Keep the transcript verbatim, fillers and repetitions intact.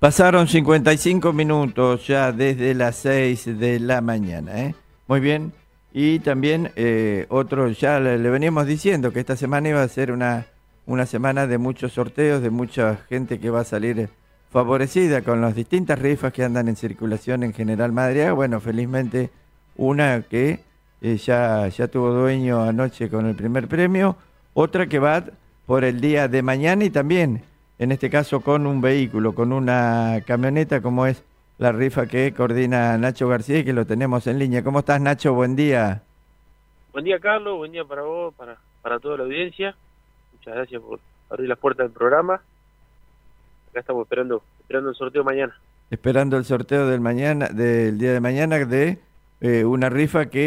Pasaron cincuenta y cinco minutos ya desde las seis de la mañana, ¿eh? Muy bien. Y también eh, otro, ya le, le veníamos diciendo que esta semana iba a ser una, una semana de muchos sorteos, de mucha gente que va a salir favorecida con las distintas rifas que andan en circulación en General Madariaga. Bueno, felizmente una que eh, ya, ya tuvo dueño anoche con el primer premio, otra que va por el día de mañana y también, en este caso, con un vehículo, con una camioneta, como es la rifa que coordina Nacho García y que lo tenemos en línea. ¿Cómo estás, Nacho? Buen día. Buen día, Carlos, buen día para vos, para, para toda la audiencia. Muchas gracias por abrir las puertas del programa. Acá estamos esperando, esperando el sorteo mañana. Esperando el sorteo del mañana, del día de mañana de eh, una rifa que